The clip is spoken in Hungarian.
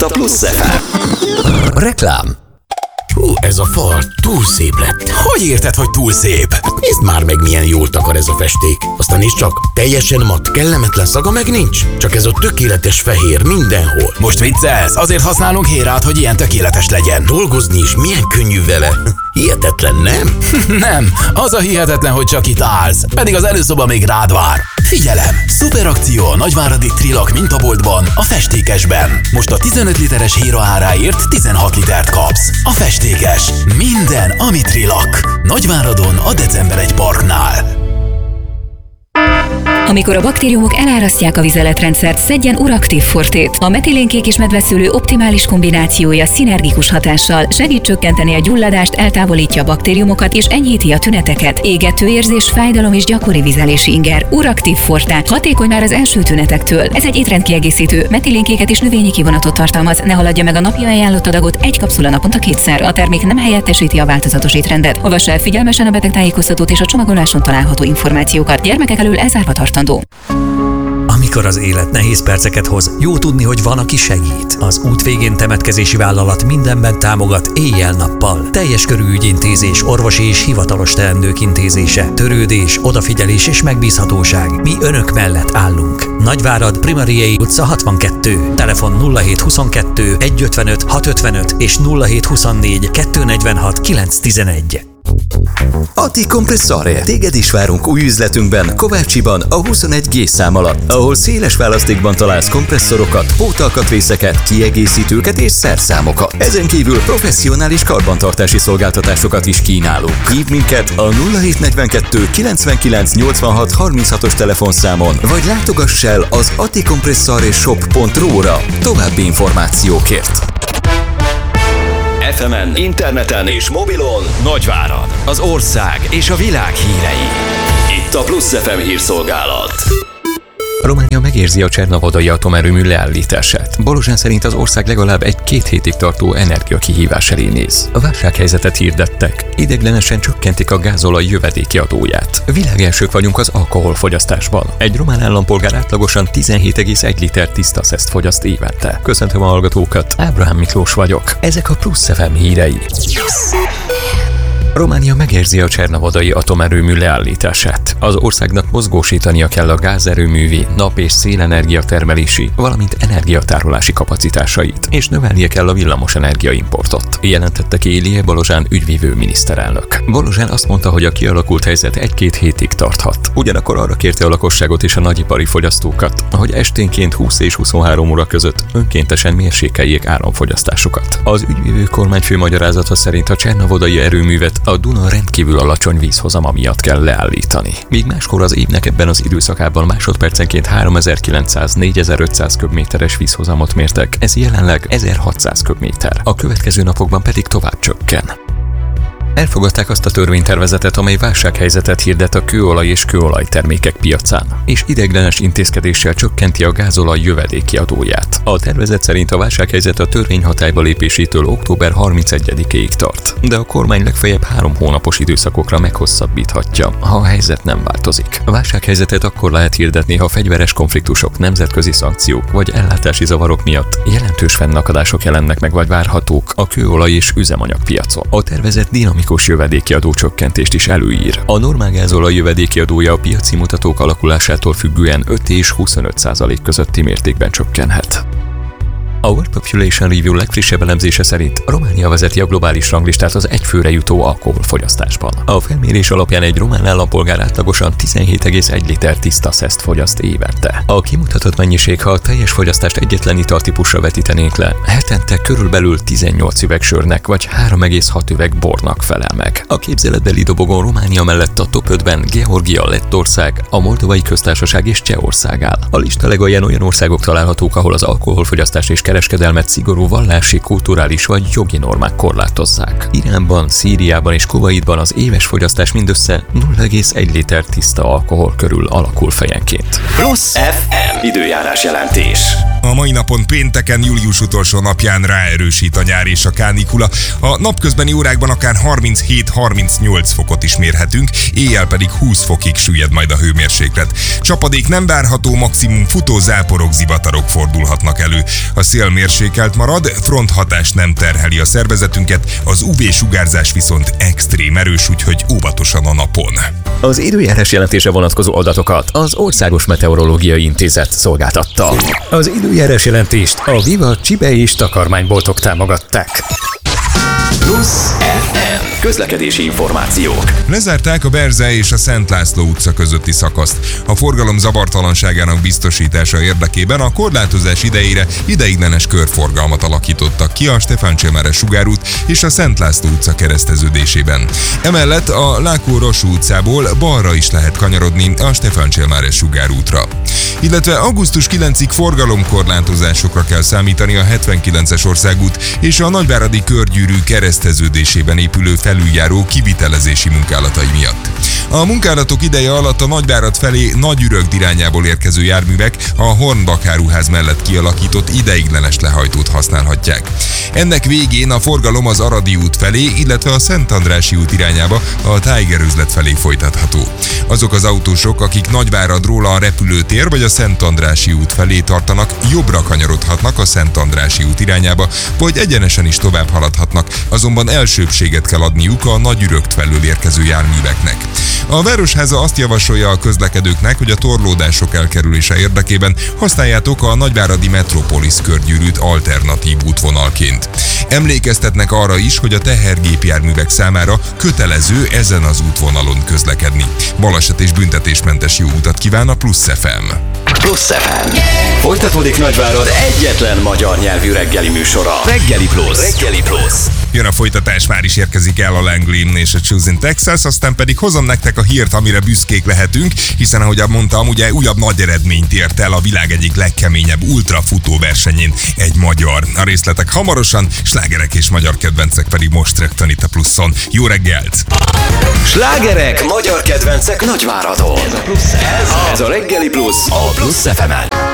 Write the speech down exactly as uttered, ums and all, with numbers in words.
a Plusz ef em. Reklám. Hú, ez a fal túl szép lett. Hogy érted, hogy túl szép? Nézd már meg, milyen jól takar ez a festék. Aztán is csak teljesen matt, kellemetlen szaga meg nincs. Csak ez a tökéletes fehér mindenhol. Most viccelsz? Azért használunk Hérát, hogy ilyen tökéletes legyen. Dolgozni is milyen könnyű vele. Hihetetlen, nem? Nem, az a hihetetlen, hogy csak itt állsz. Pedig az előszoba még rád vár. Figyelem! Szuperakció a Nagyváradi Trilak mintaboltban, a festékesben. Most a tizenöt literes Héra áráért tizenhat litert kapsz. A festékes. Minden, ami Trilak. Nagyváradon a december egy parknál. Amikor a baktériumok elárasztják a vizeletrendszert, szedjen Uraktív Fortét. A metilénkék és medveszülő optimális kombinációja szinergikus hatással segít csökkenteni a gyulladást, eltávolítja a baktériumokat és enyhíti a tüneteket. Égető érzés, fájdalom és gyakori vizelési inger. Uraktív Forte. Hatékony már az első tünetektől. Ez egy étrendkiegészítő, metilénkéket és növényi kivonatot tartalmaz. Ne haladja meg a napi ajánlott adagot, egy kapszula naponta kétszer. A termék nem helyettesíti a változatos étrendet. Olvassa el figyelmesen a betegtájékoztatót és a csomagoláson található információkat. Gyermekek elől elzárva tartandó. Amikor az élet nehéz perceket hoz, jó tudni, hogy van, aki segít. Az út végén temetkezési vállalat mindenben támogat éjjel-nappal. Teljes körű ügyintézés, orvosi és hivatalos teendők intézése, törődés, odafigyelés és megbízhatóság. Mi önök mellett állunk. Nagyvárad, Primariei utca hatvankettő. Telefon nulla hét huszonkettő egyszázötvenöt hatszázötvenöt és nulla hét huszonnégy kétszáznegyvenhat kilencszáztizenegy. Ati Kompresszare. Téged is várunk új üzletünkben, Kovácsiban, a huszonegy G szám alatt, ahol széles választékban találsz kompresszorokat, pótalkatrészeket, kiegészítőket és szerszámokat. Ezen kívül professzionális karbantartási szolgáltatásokat is kínálunk. Hívd minket a nulla hét negyvenkettő kilencvenkilenc nyolcvanhat harminchatos telefonszámon, vagy látogass el az atikompresszareshop pont ru-ra további információkért. ef emen, interneten és mobilon Nagyvárad, az ország és a világ hírei. Itt a Plusz ef em hírszolgálat. Románia megérzi a csernavodai atomerőmű leállítását. Balozsán szerint az ország legalább egy-két hétig tartó energiakihívás elé néz. A válsághelyzetet hirdettek. Ideiglenesen csökkentik a gázolaj jövedéki adóját. Világelsők vagyunk az alkoholfogyasztásban. Egy román állampolgár átlagosan tizenhét egész egy liter tiszta szeszt fogyaszt évente. Köszöntöm a hallgatókat, Ábrahám Miklós vagyok. Ezek a Plusz ef em hírei. Románia megérzi a csernavodai atomerőmű leállítását. Az országnak mozgósítania kell a gázerőművi, nap- és szélenergia termelési, valamint energiatárolási kapacitásait, és növelnie kell a villamos energiaimportot, jelentette ki Ilie Balozsán ügyvívő miniszterelnök. Balozsán azt mondta, hogy a kialakult helyzet egy-két hétig tarthat. Ugyanakkor arra kérte a lakosságot és a nagyipari fogyasztókat, hogy esténként húsz és huszonhárom óra között önkéntesen mérsékeljék áramfogyasztásukat. Az ügyvívő kormányfő magyarázata szerint a csernavodai erőművet a Duna rendkívül alacsony vízhozama miatt kell leállítani. Míg máskor az évnek ebben az időszakában másodpercenként háromezer-kilencszáz - négyezer-ötszáz köbméteres vízhozamot mértek, ez jelenleg ezerhatszáz köbméter. A következő napokban pedig tovább csökken. Elfogadták azt a törvénytervezetet, amely válsághelyzetet hirdet a kőolaj és kőolajtermékek piacán, és ideiglenes intézkedéssel csökkenti a gázolaj jövedéki adóját. A tervezet szerint a válsághelyzet a törvény hatályba lépésétől október harmincegyedikéig tart, de a kormány legfeljebb három hónapos időszakokra meghosszabbíthatja, ha a helyzet nem változik. A válsághelyzetet akkor lehet hirdetni, ha fegyveres konfliktusok, nemzetközi szankciók vagy ellátási zavarok miatt jelentős fennakadások jelennek meg vagy várhatók a kőolaj és üzemanyagpiacon. A tervezet dinamikus jövedéki adócsökkentést is előír. A normál gázolaj jövedéki adója a piaci mutatók alakulásától függően öt és huszonöt százalék közötti mértékben csökkenhet. A World Population Review legfrissebb elemzése szerint Románia vezeti a globális ranglistát az egyfőre jutó alkoholfogyasztásban. A felmérés alapján egy román állampolgár átlagosan tizenhét egész egy liter tiszta szeszt fogyaszt évente. A kimutatott mennyiség, ha a teljes fogyasztást egyetlen italtípusra vetítenénk le, hetente körülbelül tizennyolc üveg sörnek vagy három egész hat üveg bornak felel meg. A képzeletbeli dobogon Románia mellett a top ötben Georgia, Lettország, a Moldovai Köztársaság és Csehország áll. A lista legalján olyan országok találhatók, ahol az alkoholfogyasztás és kereskedelmet szigorú vallási, kulturális vagy jogi normák korlátozzák. Iránban, Szíriában és Kuwaitban az éves fogyasztás mindössze nulla egész egy liter tiszta alkohol körül alakul fejenként. Plusz ef em időjárás jelentés. A mai napon pénteken, július utolsó napján ráerősít a nyár és a kánikula. A napközbeni órákban akár harminchét-harmincnyolc fokot is mérhetünk, éjjel pedig húsz fokig süllyed majd a hőmérséklet. Csapadék nem várható, maximum futó záporok, zivatarok fordulhatnak elő. A szél mérsékelt marad, fronthatás nem terheli a szervezetünket, az ú vé-sugárzás viszont extrém erős, úgyhogy óvatosan a napon. Az időjárás jelentése vonatkozó adatokat az Országos Meteorológiai Intézet szolgáltatta. Az időjárás jelentést a Viva csibe és takarmányboltok támogatták. Plusz ef em. Közlekedési információk. Lezárták a Berze és a Szent László utca közötti szakaszt. A forgalom zavartalanságának biztosítása érdekében a korlátozás idejére ideiglenes körforgalmat alakítottak ki a Stefán Csemeres sugárút és a Szent László utca kereszteződésében. Emellett a Lákó-Rossú utcából balra is lehet kanyarodni a Stefán Csemeres sugárútra. Illetve augusztus kilencedikéig forgalomkorlátozásokra kell számítani a hetvenkilences országút és a Nagyváradi körgyűrű kereszteződésében épülő felüljáró kivitelezési munkálatai miatt. A munkálatok ideje alatt a Nagyvárad felé Nagyürögd irányából érkező járművek a Hornbach áruház mellett kialakított ideiglenes lehajtót használhatják. Ennek végén a forgalom az Aradi út felé, illetve a Szent Andrássy út irányába a Tiger üzlet felé folytatható. Azok az autósok, akik Nagyváradról a repülőtér vagy a Szent Andrássy út felé tartanak, jobbra kanyarodhatnak a Szent Andrássy út irányába, vagy egyenesen is tovább haladhatnak, azonban elsőbbséget kell adniuk a Nagyürögd felől érkező járműveknek. A Városháza azt javasolja a közlekedőknek, hogy a torlódások elkerülése érdekében használjátok a Nagyváradi Metropolis körgyűrűt alternatív útvonalként. Emlékeztetnek arra is, hogy a tehergépjárművek számára kötelező ezen az útvonalon közlekedni. Baleset és büntetésmentes jó utat kíván a Plusz ef em. Plusz ef em. Folytatódik Nagyvárad egyetlen magyar nyelvű reggeli műsora. Reggeli Plusz. Reggeli Plusz. Jön a folytatás, már is érkezik el a Langley és a Choose in Texas, aztán pedig hozom nektek a hírt, amire büszkék lehetünk, hiszen ahogy mondtam, ugye újabb nagy eredményt ért el a világ egyik legkeményebb ultrafutó versenyén egy magyar. A részletek hamarosan, slágerek és magyar kedvencek pedig most rögtön itt a Pluszon. Jó reggelt! Slágerek, magyar kedvencek Nagyváradon. Ez a Plusz. Ez, ez a Reggeli Plusz a Plusz ef emen.